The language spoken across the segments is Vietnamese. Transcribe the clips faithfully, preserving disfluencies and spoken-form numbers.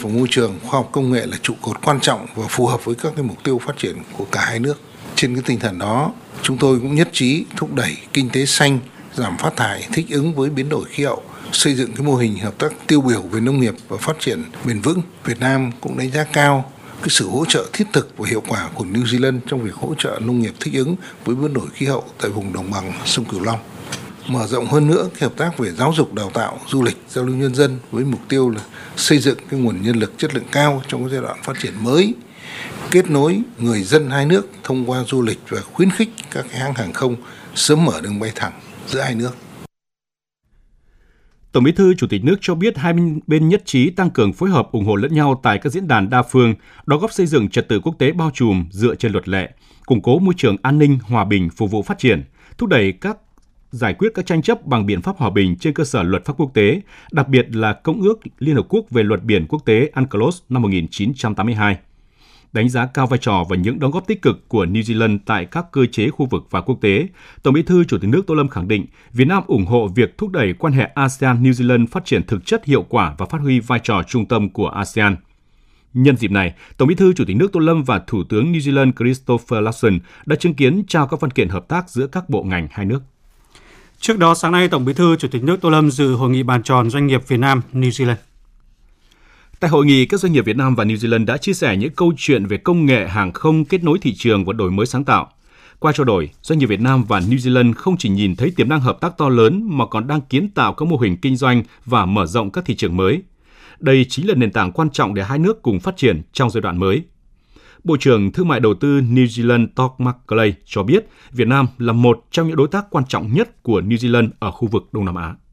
và môi trường, khoa học công nghệ là trụ cột quan trọng và phù hợp với các cái mục tiêu phát triển của cả hai nước. Trên cái tinh thần đó, chúng tôi cũng nhất trí thúc đẩy kinh tế xanh, giảm phát thải, thích ứng với biến đổi khí hậu, xây dựng cái mô hình hợp tác tiêu biểu về nông nghiệp và phát triển bền vững. Việt Nam cũng đánh giá cao cái sự hỗ trợ thiết thực và hiệu quả của New Zealand trong việc hỗ trợ nông nghiệp thích ứng với biến đổi khí hậu tại vùng đồng bằng sông Cửu Long. Mở rộng hơn nữa cái hợp tác về giáo dục, đào tạo, du lịch, giao lưu nhân dân với mục tiêu là xây dựng cái nguồn nhân lực chất lượng cao trong cái giai đoạn phát triển mới, kết nối người dân hai nước thông qua du lịch và khuyến khích các cái hãng hàng không sớm mở đường bay thẳng giữa hai nước. Tổng Bí thư Chủ tịch nước cho biết hai bên nhất trí tăng cường phối hợp ủng hộ lẫn nhau tại các diễn đàn đa phương, đóng góp xây dựng trật tự quốc tế bao trùm dựa trên luật lệ, củng cố môi trường an ninh, hòa bình, phục vụ phát triển, thúc đẩy các giải quyết các tranh chấp bằng biện pháp hòa bình trên cơ sở luật pháp quốc tế, đặc biệt là Công ước Liên Hợp Quốc về luật biển quốc tế UNCLOS năm một nghìn chín trăm tám mươi hai. Đánh giá cao vai trò và những đóng góp tích cực của New Zealand tại các cơ chế khu vực và quốc tế, Tổng Bí thư Chủ tịch nước Tô Lâm khẳng định Việt Nam ủng hộ việc thúc đẩy quan hệ a sê an-New Zealand phát triển thực chất, hiệu quả và phát huy vai trò trung tâm của a sê an. Nhân dịp này, Tổng Bí thư Chủ tịch nước Tô Lâm và Thủ tướng New Zealand Christopher Luxon đã chứng kiến trao các văn kiện hợp tác giữa các bộ ngành hai nước. Trước đó, sáng nay, Tổng Bí thư Chủ tịch nước Tô Lâm dự hội nghị bàn tròn doanh nghiệp Việt Nam New Zealand. Tại hội nghị, các doanh nghiệp Việt Nam và New Zealand đã chia sẻ những câu chuyện về công nghệ hàng không, kết nối thị trường và đổi mới sáng tạo. Qua trao đổi, doanh nghiệp Việt Nam và New Zealand không chỉ nhìn thấy tiềm năng hợp tác to lớn mà còn đang kiến tạo các mô hình kinh doanh và mở rộng các thị trường mới. Đây chính là nền tảng quan trọng để hai nước cùng phát triển trong giai đoạn mới. Bộ trưởng Thương mại Đầu tư New Zealand Todd McClay cho biết Việt Nam là một trong những đối tác quan trọng nhất của New Zealand ở khu vực Đông Nam Á.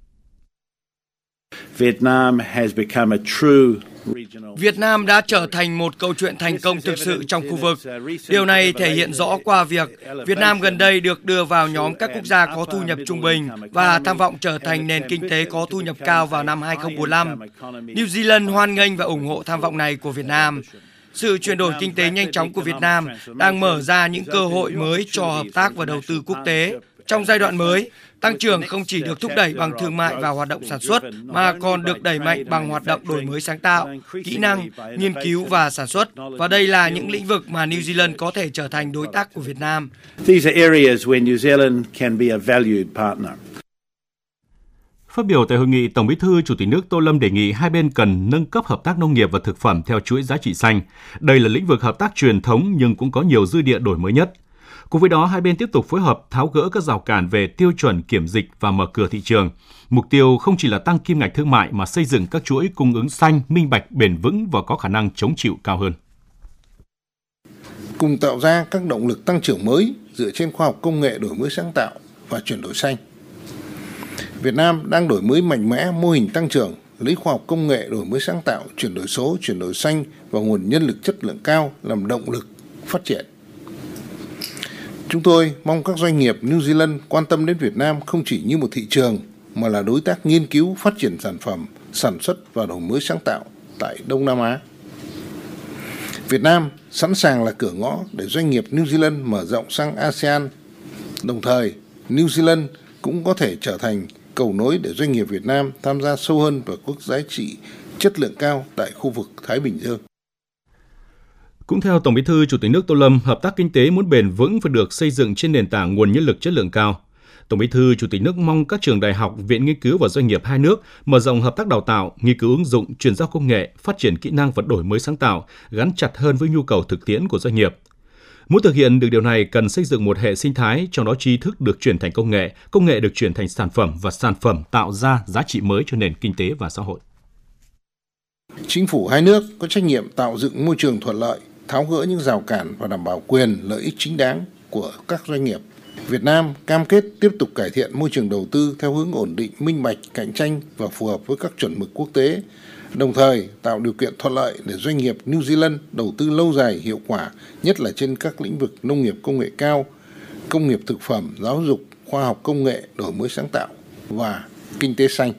Việt Nam đã trở thành một câu chuyện thành công thực sự trong khu vực. Điều này thể hiện rõ qua việc Việt Nam gần đây được đưa vào nhóm các quốc gia có thu nhập trung bình và tham vọng trở thành nền kinh tế có thu nhập cao vào năm hai không bốn lăm. New Zealand hoan nghênh và ủng hộ tham vọng này của Việt Nam. Sự chuyển đổi kinh tế nhanh chóng của Việt Nam đang mở ra những cơ hội mới cho hợp tác và đầu tư quốc tế. Trong giai đoạn mới, tăng trưởng không chỉ được thúc đẩy bằng thương mại và hoạt động sản xuất, mà còn được đẩy mạnh bằng hoạt động đổi mới sáng tạo, kỹ năng, nghiên cứu và sản xuất. Và đây là những lĩnh vực mà New Zealand có thể trở thành đối tác của Việt Nam. These are areas where New Zealand can be a valued partner. Phát biểu tại hội nghị, Tổng Bí thư Chủ tịch nước Tô Lâm đề nghị hai bên cần nâng cấp hợp tác nông nghiệp và thực phẩm theo chuỗi giá trị xanh. Đây là lĩnh vực hợp tác truyền thống nhưng cũng có nhiều dư địa đổi mới nhất. Cùng với đó, hai bên tiếp tục phối hợp tháo gỡ các rào cản về tiêu chuẩn kiểm dịch và mở cửa thị trường. Mục tiêu không chỉ là tăng kim ngạch thương mại mà xây dựng các chuỗi cung ứng xanh, minh bạch, bền vững và có khả năng chống chịu cao hơn. Cùng tạo ra các động lực tăng trưởng mới dựa trên khoa học công nghệ, đổi mới sáng tạo và chuyển đổi xanh. Việt Nam đang đổi mới mạnh mẽ mô hình tăng trưởng, lấy khoa học công nghệ, đổi mới sáng tạo, chuyển đổi số, chuyển đổi xanh và nguồn nhân lực chất lượng cao làm động lực phát triển. Chúng tôi mong các doanh nghiệp New Zealand quan tâm đến Việt Nam không chỉ như một thị trường mà là đối tác nghiên cứu, phát triển sản phẩm, sản xuất và đổi mới sáng tạo tại Đông Nam Á. Việt Nam sẵn sàng là cửa ngõ để doanh nghiệp New Zealand mở rộng sang a sê an. Đồng thời, New Zealand cũng có thể trở thành cầu nối để doanh nghiệp Việt Nam tham gia sâu hơn vào các giá trị chất lượng cao tại khu vực Thái Bình Dương. Cũng theo Tổng Bí thư Chủ tịch nước Tô Lâm, hợp tác kinh tế muốn bền vững phải được xây dựng trên nền tảng nguồn nhân lực chất lượng cao. Tổng Bí thư Chủ tịch nước mong các trường đại học, viện nghiên cứu và doanh nghiệp hai nước mở rộng hợp tác đào tạo, nghiên cứu ứng dụng, chuyển giao công nghệ, phát triển kỹ năng và đổi mới sáng tạo, gắn chặt hơn với nhu cầu thực tiễn của doanh nghiệp. Muốn thực hiện được điều này cần xây dựng một hệ sinh thái, trong đó tri thức được chuyển thành công nghệ, công nghệ được chuyển thành sản phẩm và sản phẩm tạo ra giá trị mới cho nền kinh tế và xã hội. Chính phủ hai nước có trách nhiệm tạo dựng môi trường thuận lợi, tháo gỡ những rào cản và đảm bảo quyền, lợi ích chính đáng của các doanh nghiệp. Việt Nam cam kết tiếp tục cải thiện môi trường đầu tư theo hướng ổn định, minh bạch, cạnh tranh và phù hợp với các chuẩn mực quốc tế, đồng thời tạo điều kiện thuận lợi để doanh nghiệp New Zealand đầu tư lâu dài, hiệu quả, nhất là trên các lĩnh vực nông nghiệp công nghệ cao, công nghiệp thực phẩm, giáo dục, khoa học công nghệ, đổi mới sáng tạo và kinh tế xanh.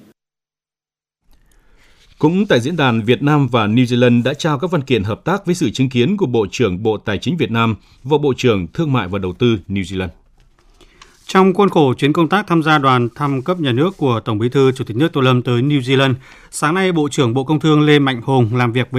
Cũng tại diễn đàn, Việt Nam và New Zealand đã trao các văn kiện hợp tác với sự chứng kiến của Bộ trưởng Bộ Tài chính Việt Nam và Bộ trưởng Thương mại và Đầu tư New Zealand. Trong khuôn khổ chuyến công tác tham gia đoàn thăm cấp nhà nước của Tổng Bí thư Chủ tịch nước Tô Lâm tới New Zealand, sáng nay Bộ trưởng Bộ Công Thương Lê Mạnh Hùng làm việc với